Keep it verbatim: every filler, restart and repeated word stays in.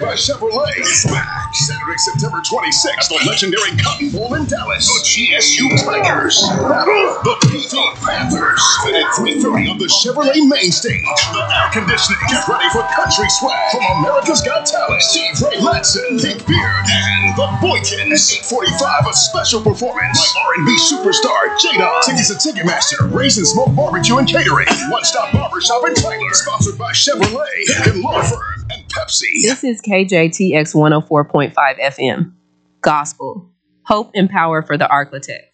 by Chevrolet. Smack. Saturday, September twenty-sixth, the legendary Cotton Bowl in Dallas. The G S U Tigers battle the P V Panthers. At three thirty on the Chevrolet main stage. The air conditioning. Get ready for country swag from America's Got Talent. Steve Ray Latson, Dick Beard, and the Boykins. eight forty-five, a special performance by R and B superstar Jada. Tickets at Ticketmaster, Raisin Smoke Barbecue and Catering, One Stop Barbershop in Tyler. Sponsored by Chevrolet, Hicken Law Firm, and Pepsi. This is K J T X one oh four point five F M. Gospel. Hope and power for the architect.